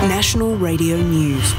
National Radio News.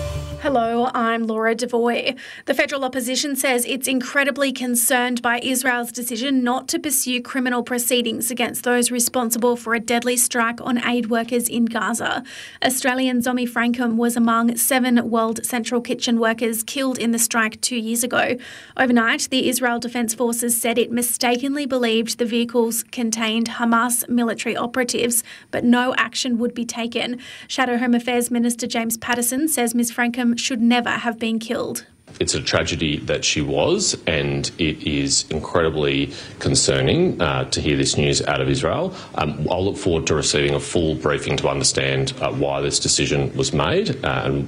Hello, I'm Laura Devoy. The federal opposition says it's incredibly concerned by Israel's decision not to pursue criminal proceedings against those responsible for a deadly strike on aid workers in Gaza. Australian Zomi Frankham was among 7 World Central Kitchen workers killed in the strike 2 years ago. Overnight, the Israel Defence Forces said it mistakenly believed the vehicles contained Hamas military operatives, but no action would be taken. Shadow Home Affairs Minister James Patterson says Ms Frankham should never have been killed. It's a tragedy that she was, and it is incredibly concerning to hear this news out of Israel. I'll look forward to receiving a full briefing to understand why this decision was made and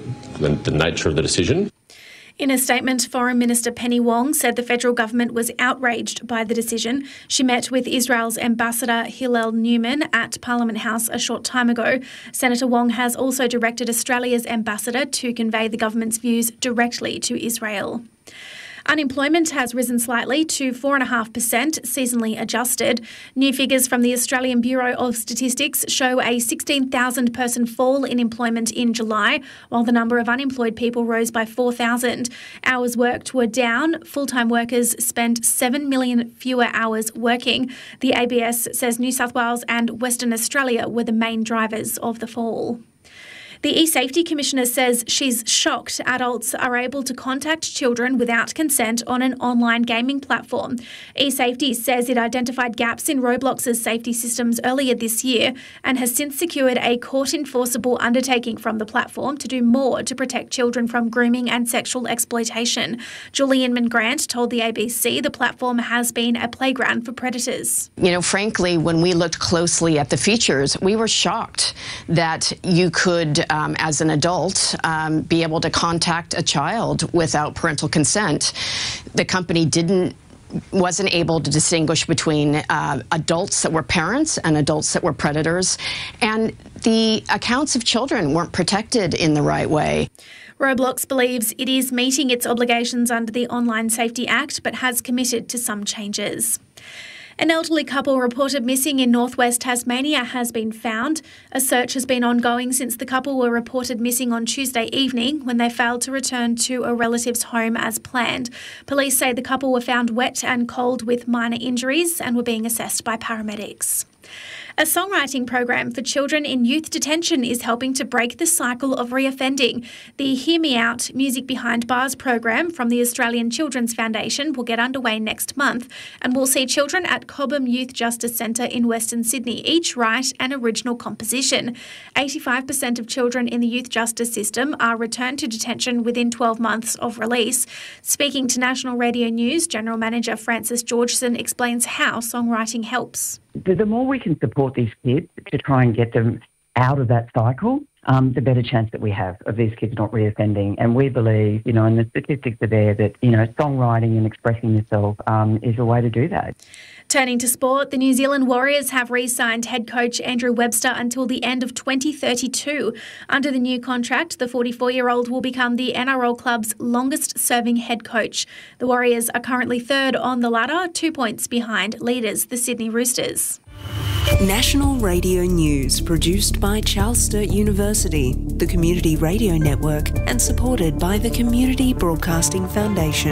the nature of the decision. In a statement, Foreign Minister Penny Wong said the federal government was outraged by the decision. She met with Israel's Ambassador Hillel Newman at Parliament House a short time ago. Senator Wong has also directed Australia's ambassador to convey the government's views directly to Israel. Unemployment has risen slightly to 4.5%, seasonally adjusted. New figures from the Australian Bureau of Statistics show a 16,000-person fall in employment in July, while the number of unemployed people rose by 4,000. Hours worked were down. Full-time workers spent 7 million fewer hours working. The ABS says New South Wales and Western Australia were the main drivers of the fall. The eSafety Commissioner says she's shocked adults are able to contact children without consent on an online gaming platform. eSafety says it identified gaps in Roblox's safety systems earlier this year and has since secured a court-enforceable undertaking from the platform to do more to protect children from grooming and sexual exploitation. Julie Inman-Grant told the ABC the platform has been a playground for predators. Frankly, when we looked closely at the features, we were shocked that you could as an adult, be able to contact a child without parental consent. The company wasn't able to distinguish between adults that were parents and adults that were predators, and the accounts of children weren't protected in the right way. Roblox believes it is meeting its obligations under the Online Safety Act, but has committed to some changes. An elderly couple reported missing in northwest Tasmania has been found. A search has been ongoing since the couple were reported missing on Tuesday evening when they failed to return to a relative's home as planned. Police say the couple were found wet and cold with minor injuries and were being assessed by paramedics. A songwriting program for children in youth detention is helping to break the cycle of reoffending. The Hear Me Out Music Behind Bars program from the Australian Children's Foundation will get underway next month and will see children at Cobham Youth Justice Centre in Western Sydney each write an original composition. 85% of children in the youth justice system are returned to detention within 12 months of release. Speaking to National Radio News, General Manager Frances Georgeson explains how songwriting helps. The more we can support these kids to try and get them out of that cycle, the better chance that we have of these kids not reoffending. And we believe, and the statistics are there, that, songwriting and expressing yourself is a way to do that. Turning to sport, the New Zealand Warriors have re-signed head coach Andrew Webster until the end of 2032. Under the new contract, the 44-year-old will become the NRL club's longest-serving head coach. The Warriors are currently third on the ladder, 2 points behind leaders, the Sydney Roosters. National Radio News, produced by Charles Sturt University, the Community Radio Network, and supported by the Community Broadcasting Foundation.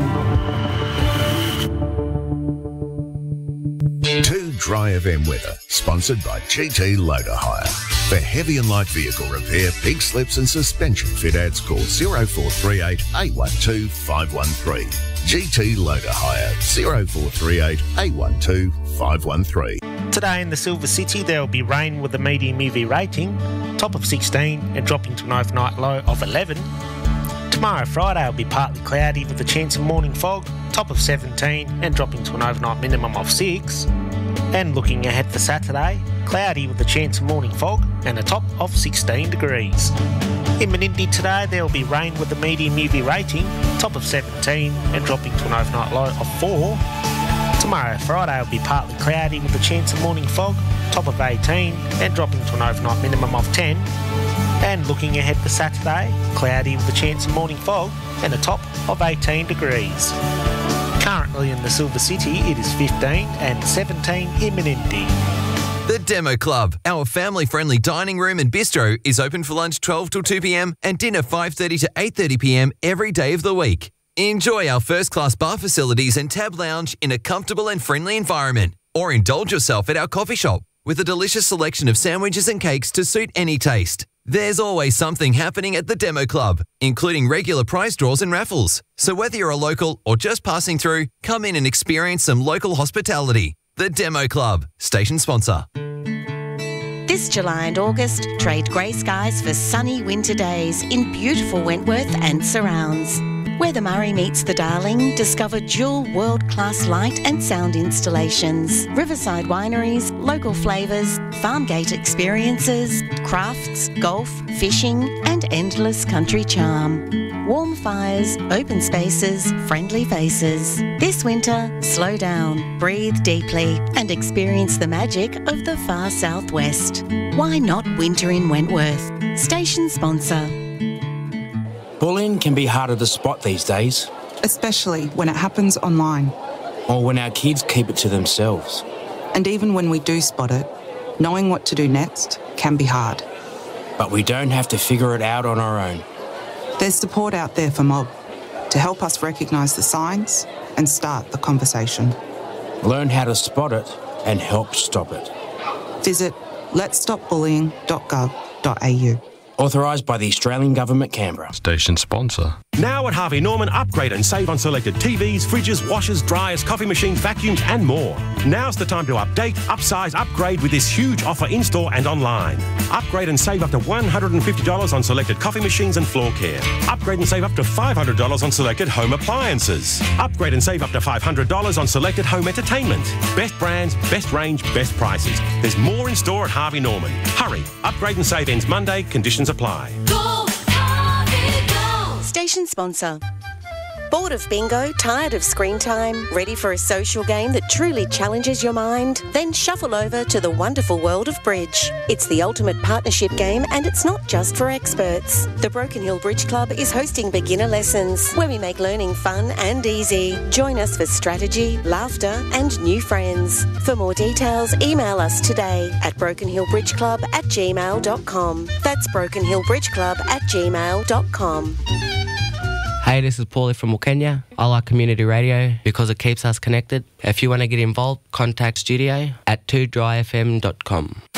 Too Dry FM weather, sponsored by GT Loader Hire. For heavy and light vehicle repair, pig slips and suspension fit-outs, call 0438 812 513. GT Loader Hire, 0438 812 513. Today in the Silver City there will be rain with a medium UV rating, top of 16 and dropping to an overnight low of 11. Tomorrow Friday will be partly cloudy with a chance of morning fog, top of 17 and dropping to an overnight minimum of 6. And looking ahead for Saturday, cloudy with a chance of morning fog and a top of 16 degrees. In Menindee today there will be rain with a medium UV rating, top of 17 and dropping to an overnight low of 4. Tomorrow Friday will be partly cloudy with a chance of morning fog, top of 18 and dropping to an overnight minimum of 10. And looking ahead for Saturday, cloudy with a chance of morning fog and a top of 18 degrees. Currently in the Silver City it is 15 and 17 in Menindee. The Demo Club, our family-friendly dining room and bistro, is open for lunch 12 till 2 p.m. and dinner 5:30 to 8:30 p.m. every day of the week. Enjoy our first-class bar facilities and tab lounge in a comfortable and friendly environment. Or indulge yourself at our coffee shop with a delicious selection of sandwiches and cakes to suit any taste. There's always something happening at the Demo Club, including regular prize draws and raffles. So whether you're a local or just passing through, come in and experience some local hospitality. The Demo Club, station sponsor. This July and August, trade grey skies for sunny winter days in beautiful Wentworth and surrounds. Where the Murray meets the Darling, discover dual world-class light and sound installations, riverside wineries, local flavours, farm gate experiences, crafts, golf, fishing and endless country charm. Warm fires, open spaces, friendly faces. This winter, slow down, breathe deeply and experience the magic of the far southwest. Why not winter in Wentworth? Station sponsor. Bullying can be harder to spot these days. Especially when it happens online. Or when our kids keep it to themselves. And even when we do spot it, knowing what to do next can be hard. But we don't have to figure it out on our own. There's support out there for Mob to help us recognise the signs and start the conversation. Learn how to spot it and help stop it. Visit letsstopbullying.gov.au. Authorised by the Australian Government, Canberra. Station sponsor. Now at Harvey Norman, upgrade and save on selected TVs, fridges, washers, dryers, coffee machines, vacuums and more. Now's the time to update, upsize, upgrade with this huge offer in-store and online. Upgrade and save up to $150 on selected coffee machines and floor care. Upgrade and save up to $500 on selected home appliances. Upgrade and save up to $500 on selected home entertainment. Best brands, best range, best prices. There's more in store at Harvey Norman. Hurry, upgrade and save ends Monday, conditions apply. Go, Harvey, go! Station sponsor. Bored of bingo? Tired of screen time? Ready for a social game that truly challenges your mind? Then shuffle over to the wonderful world of bridge. It's the ultimate partnership game and it's not just for experts. The Broken Hill Bridge Club is hosting beginner lessons where we make learning fun and easy. Join us for strategy, laughter and new friends. For more details, email us today at brokenhillbridgeclub@gmail.com. That's brokenhillbridgeclub@gmail.com. Hey, this is Paulie from Wilkenya. I like community radio because it keeps us connected. If you want to get involved, contact studio at 2dryfm.com.